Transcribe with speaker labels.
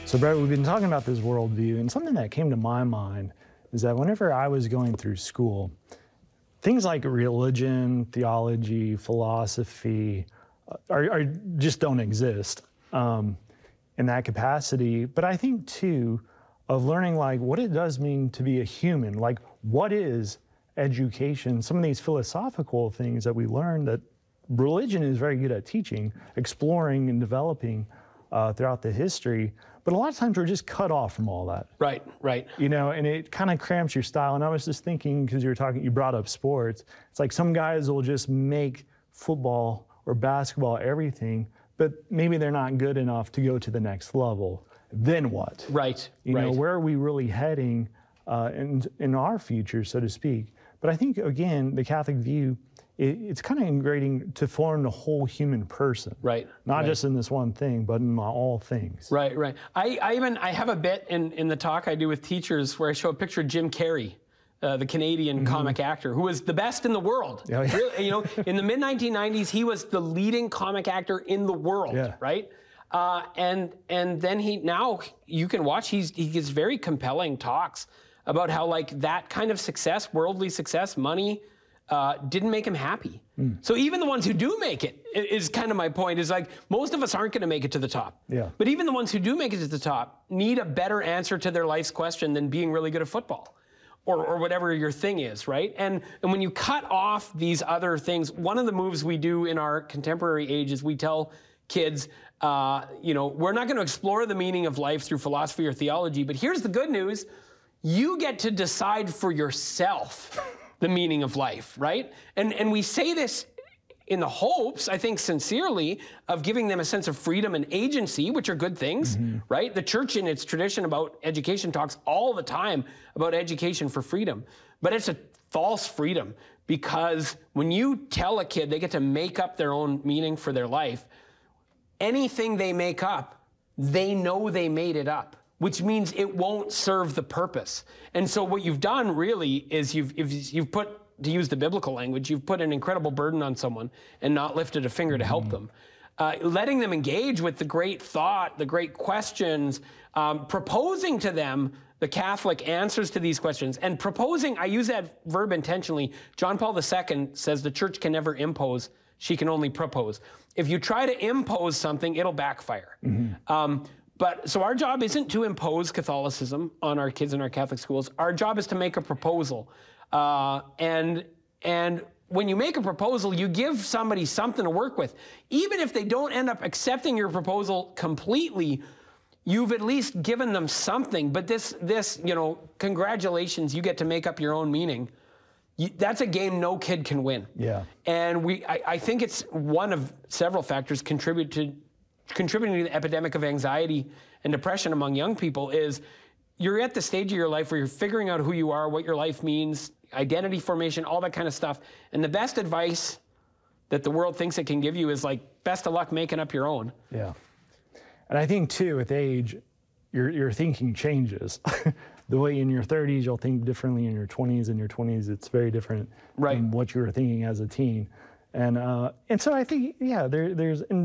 Speaker 1: So, Brett, we've been talking about this worldview, and something that came to my mind is that whenever I was going through school, things like religion, theology, philosophy just don't exist in that capacity. But I think, too, of learning like what it does mean to be a human, like what is education, some of these philosophical things that we learn that religion is very good at teaching, exploring and developing throughout the history. But a lot of times we're just cut off from all that.
Speaker 2: Right, right.
Speaker 1: You know, and it kind of cramps your style. And I was just thinking, because you brought up sports, it's like some guys will just make football or basketball everything, but maybe they're not good enough to go to the next level. Then what?
Speaker 2: Right,
Speaker 1: You know, where are we really heading in our future, so to speak? But I think, again, the Catholic view, it's kind of ingrating to form the whole human person.
Speaker 2: Right.
Speaker 1: Not just in this one thing, but in all things.
Speaker 2: Right, right. I have a bit in the talk I do with teachers where I show a picture of Jim Carrey, the Canadian comic actor, who was the best in the world.
Speaker 1: Oh, yeah.
Speaker 2: Really, you know, in the mid-1990s, he was the leading comic actor in the world, right? And then now you can watch, he gives very compelling talks about how like that kind of success, worldly success, money, didn't make him happy. So even the ones who do make it, is kind of my point, is like most of us aren't going to make it to the top.
Speaker 1: Yeah.
Speaker 2: But even the ones who do make it to the top need a better answer to their life's question than being really good at football or whatever your thing is, right? And when you cut off these other things, one of the moves we do in our contemporary age is we tell kids, you know, we're not going to explore the meaning of life through philosophy or theology, but here's the good news. You get to decide for yourself the meaning of life, right? And we say this in the hopes, I think sincerely, of giving them a sense of freedom and agency, which are good things, right? The church in its tradition about education talks all the time about education for freedom, but it's a false freedom, because when you tell a kid they get to make up their own meaning for their life, anything they make up, they know they made it up, which means it won't serve the purpose. And so what you've done really is you've put, to use the biblical language, you've put an incredible burden on someone and not lifted a finger to help them. Letting them engage with the great thought, the great questions, proposing to them the Catholic answers to these questions, and proposing, I use that verb intentionally. John Paul II says the church can never impose, she can only propose. If you try to impose something, it'll backfire. So our job isn't to impose Catholicism on our kids in our Catholic schools. Our job is to make a proposal. And when you make a proposal, you give somebody something to work with. Even if they don't end up accepting your proposal completely, you've at least given them something. But this, you know, congratulations, you get to make up your own meaning. That's a game no kid can win.
Speaker 1: Yeah.
Speaker 2: And I think it's one of several factors contributing to the epidemic of anxiety and depression among young people. Is you're at the stage of your life where you're figuring out who you are, what your life means, identity formation, all that kind of stuff. And the best advice that the world thinks it can give you is like, best of luck making up your own.
Speaker 1: Yeah. And I think too, with age, your thinking changes. The way in your 30s, you'll think differently in your 20s. In your 20s, it's very different from what you were thinking as a teen. And so I think, yeah, there's